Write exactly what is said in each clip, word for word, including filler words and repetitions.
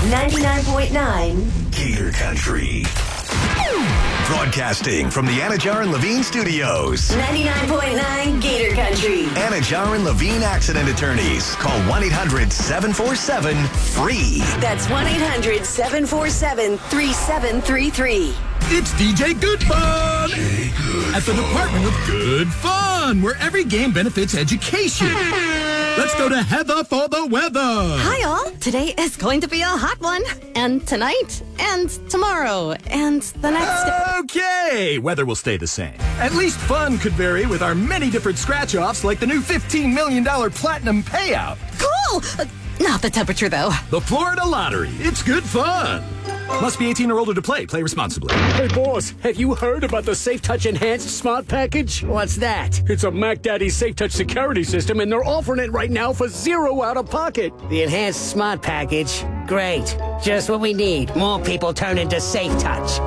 ninety-nine point nine Gator Country. Broadcasting from the Anajar and Levine Studios. ninety-nine point nine Gator Country. Anajar and Levine Accident Attorneys. Call one eight hundred seven four seven free. That's one eight hundred seven four seven three seven three three. It's D J Good Fun Hey, good at the fun. Department of Good Fun, where every game benefits education. Let's go to Heather for the weather. Hi, all. Today is going to be a hot one. And tonight, and tomorrow, and the next day. Okay, weather will stay the same. At least fun could vary with our many different scratch-offs, like the new fifteen million dollars Platinum Payout. Cool! Uh, not the temperature, though. The Florida Lottery. It's good fun. Must be eighteen or older to play. Play responsibly. Hey, boss, have you heard about the Safe Touch Enhanced Smart Package? What's that? It's a Mac Daddy Safe Touch security system, and they're offering it right now for zero out of pocket. The Enhanced Smart Package? Great. Just what we need. More people turn into Safe Touch.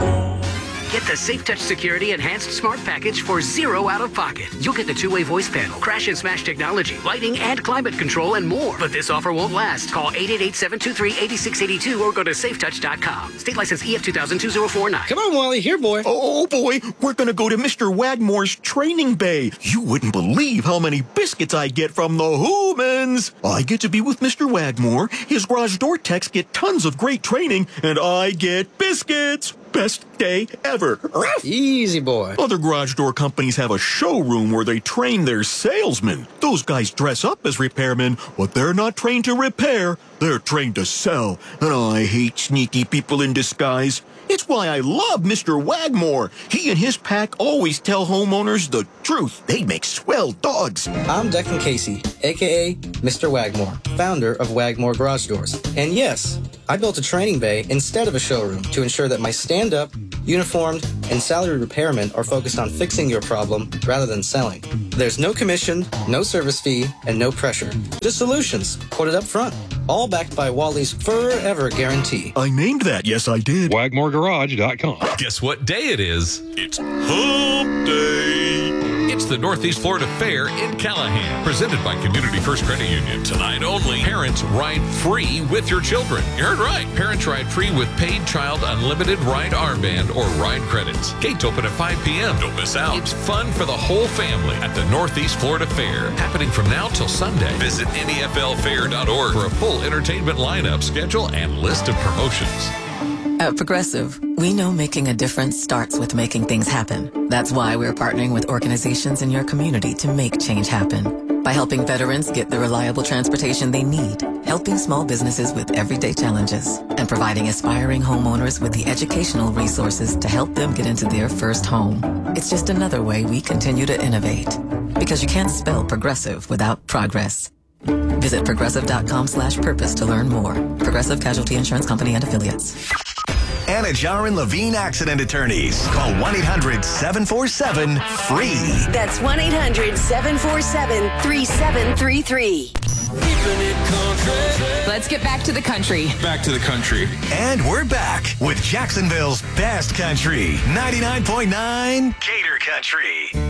Get the Safe Touch Security Enhanced Smart Package for zero out of pocket. You'll get the two-way voice panel, crash and smash technology, lighting and climate control, and more. But this offer won't last. Call eight eight eight, seven two three, eight six eight two or go to safe touch dot com. State license E F two thousand two zero four nine. Come on, Wally. Here, boy. Oh, boy. We're going to go to Mister Wagmore's training bay. You wouldn't believe how many biscuits I get from the humans. I get to be with Mister Wagmore. His garage door techs get tons of great training, and I get biscuits. Best day ever. Easy, boy. Other garage door companies have a showroom where they train their salesmen. Those guys dress up as repairmen, but they're not trained to repair. They're trained to sell. And I hate sneaky people in disguise. It's why I love Mister Wagmore. He and his pack always tell homeowners the truth. They make swell dogs. I'm Declan Casey, a k a. Mister Wagmore, founder of Wagmore Garage Doors. And yes, I built a training bay instead of a showroom to ensure that my stand-up, uniformed, and salaried repairmen are focused on fixing your problem rather than selling. There's no commission, no service fee, and no pressure. Just solutions, quoted up front, all backed by Wally's Forever Guarantee. I named that. Yes, I did. Wagmore Garage dot com. Guess what day it is? It's Hump Day. It's the Northeast Florida Fair in Callahan, presented by Community First Credit Union. Tonight only, parents ride free with your children. You heard right. Parents ride free with paid child unlimited ride armband or ride credits. Gates open at five p.m. Don't miss out. It's fun for the whole family at the Northeast Florida Fair, happening from now till Sunday. Visit N E F L fair dot org for a full entertainment lineup, schedule, and list of promotions. At Progressive, we know making a difference starts with making things happen. That's why we're partnering with organizations in your community to make change happen. By helping veterans get the reliable transportation they need, helping small businesses with everyday challenges, and providing aspiring homeowners with the educational resources to help them get into their first home. It's just another way we continue to innovate. Because you can't spell progressive without progress. Visit progressive dot com slash purpose to learn more. Progressive Casualty Insurance Company and Affiliates. Anajar and Levine Accident Attorneys. Call one eight hundred seven four seven free. That's one eight hundred seven four seven three seven three three. Let's get back to the country. Back to the country. And we're back with Jacksonville's best country. ninety-nine point nine Gator Country.